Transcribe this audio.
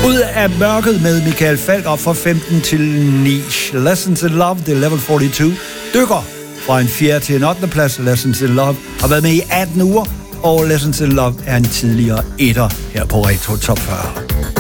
Ud af mørket med Michael Falch op fra 15 til 9. Lessons in Love, det er level 42. Dykker fra en 4. til en 8. plads. Lessons in Love har været med i 18 uger, og Lessons in Love er en tidligere etter her på Retro Top 40.